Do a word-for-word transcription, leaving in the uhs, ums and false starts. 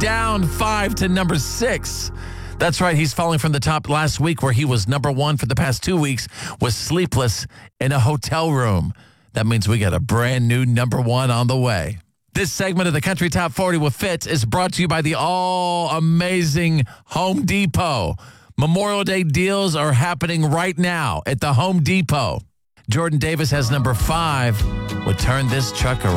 down five to number six. That's right. He's falling from the top last week where he was number one for the past two weeks was Sleepless in a Hotel Room. That means we got a brand new number one on the way. This segment of the Country Top forty with Fitz is brought to you by the all-amazing Home Depot. Memorial Day deals are happening right now at the Home Depot. Jordan Davis has number five. We'll turn this truck around.